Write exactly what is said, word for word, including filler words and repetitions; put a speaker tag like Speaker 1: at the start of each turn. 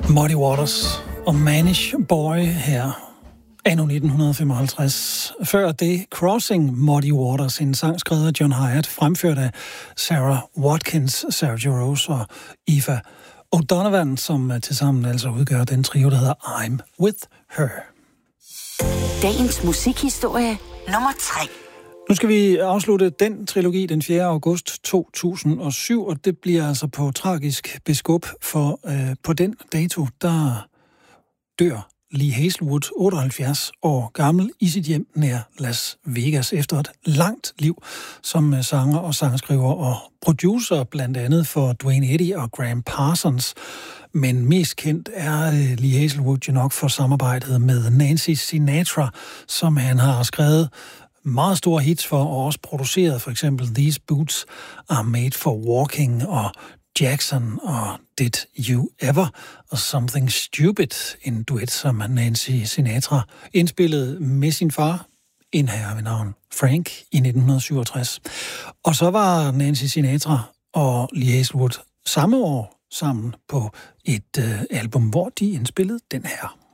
Speaker 1: Muddy Waters og Manish Boy her, anno nitten femoghalvtreds. Før det Crossing Muddy Waters, en sang skrevet af John Hyatt, fremført af Sarah Watkins, Sergio Rose og Eva O'Donovan, som tilsammen altså udgør den trio, der hedder I'm With Her.
Speaker 2: Dagens musikhistorie nummer tre.
Speaker 1: Nu skal vi afslutte den trilogi den fjerde august to tusind og syv, og det bliver altså på tragisk beskub, for øh, på den dato, der dør Lee Hazlewood, otteoghalvfjerds år gammel, i sit hjem nær Las Vegas, efter et langt liv som sanger og sangskriver og producer, blandt andet for Duane Eddy og Graham Parsons. Men mest kendt er Lee Hazlewood jo nok for samarbejdet med Nancy Sinatra, som han har skrevet meget store hits for, og også produceret for eksempel These Boots Are Made for Walking og Jackson og Did You Ever og Something Stupid, en duet, som Nancy Sinatra indspillede med sin far, en herre ved navn Frank, i nitten syvogtres. Og så var Nancy Sinatra og Lee Hazlewood samme år sammen på et øh, album, hvor de indspillede den her.